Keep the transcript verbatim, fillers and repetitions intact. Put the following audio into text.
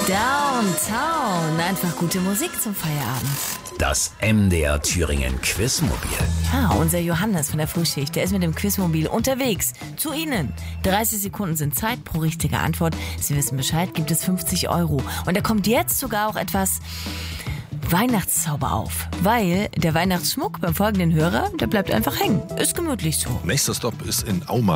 Downtown. Einfach gute Musik zum Feierabend. Das M D R Thüringen Quizmobil. Ah, unser Johannes von der Frühschicht, der ist mit dem Quizmobil unterwegs. Zu Ihnen. dreißig Sekunden sind Zeit pro richtige Antwort. Sie wissen Bescheid, gibt es fünfzig Euro. Und da kommt jetzt sogar auch etwas Weihnachtszauber auf. Weil der Weihnachtsschmuck beim folgenden Hörer, der bleibt einfach hängen. Ist gemütlich so. Nächster Stopp ist in Auma.